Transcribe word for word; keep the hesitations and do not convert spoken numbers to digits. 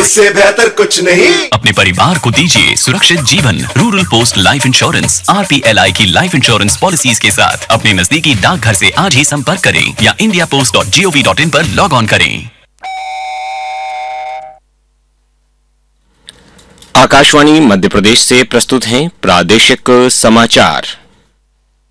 इससे बेहतर कुछ नहीं। अपने परिवार को दीजिए सुरक्षित जीवन। Rural post life insurance R P L I की लाइफ इंश्योरेंस पॉलिसीज के साथ अपने नजदीकी डाकघर से आज ही संपर्क करें या India post dot G O V dot in पर लॉग ऑन करें। आकाशवाणी मध्य प्रदेश से प्रस्तुत हैं प्रादेशिक समाचार।